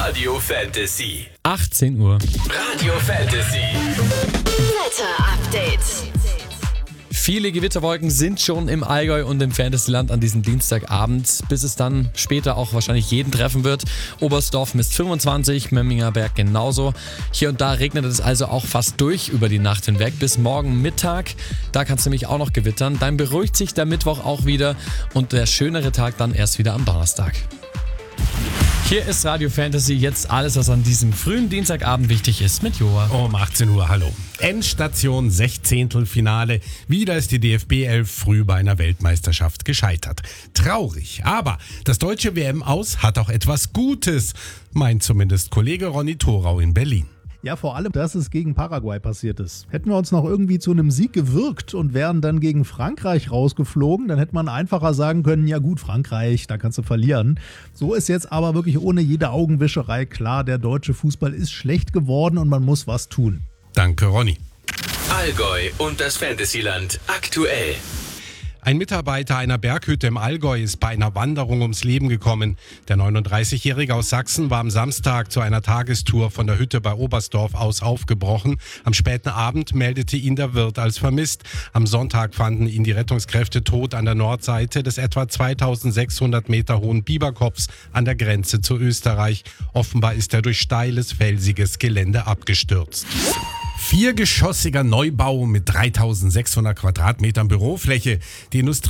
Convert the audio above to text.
Radio Fantasy. 18 Uhr. Radio Fantasy. Wetter Update. Viele Gewitterwolken sind schon im Allgäu und im Fantasyland an diesem Dienstagabend, bis es dann später auch wahrscheinlich jeden treffen wird. Oberstdorf misst 25, Memminger Berg genauso. Hier und da regnet es also auch fast durch über die Nacht hinweg bis morgen Mittag. Da kann es nämlich auch noch gewittern. Dann beruhigt sich der Mittwoch auch wieder und der schönere Tag dann erst wieder am Donnerstag. Hier ist Radio Fantasy, jetzt alles, was an diesem frühen Dienstagabend wichtig ist, mit Joa. Um 18 Uhr, hallo. Endstation 16. Finale. Wieder ist die DFB 11 früh bei einer Weltmeisterschaft gescheitert. Traurig, aber das deutsche WM-Aus hat auch etwas Gutes, meint zumindest Kollege Ronny Thorau in Berlin. Ja, vor allem, dass es gegen Paraguay passiert ist. Hätten wir uns noch irgendwie zu einem Sieg gewirkt und wären dann gegen Frankreich rausgeflogen, dann hätte man einfacher sagen können, ja gut, Frankreich, da kannst du verlieren. So ist jetzt aber wirklich ohne jede Augenwischerei klar, der deutsche Fußball ist schlecht geworden und man muss was tun. Danke, Ronny. Allgäu und das Fantasyland aktuell. Ein Mitarbeiter einer Berghütte im Allgäu ist bei einer Wanderung ums Leben gekommen. Der 39-Jährige aus Sachsen war am Samstag zu einer Tagestour von der Hütte bei Oberstdorf aus aufgebrochen. Am späten Abend meldete ihn der Wirt als vermisst. Am Sonntag fanden ihn die Rettungskräfte tot an der Nordseite des etwa 2600 Meter hohen Biberkopfs an der Grenze zu Österreich. Offenbar ist er durch steiles, felsiges Gelände abgestürzt. Viergeschossiger Neubau mit 3600 Quadratmetern Bürofläche. Die Industrie